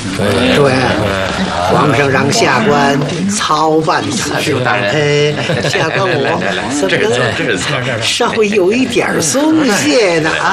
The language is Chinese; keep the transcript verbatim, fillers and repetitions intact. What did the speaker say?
对，皇上让下官操办此事，哎，下官我怎么能稍微有一点松懈呢？啊？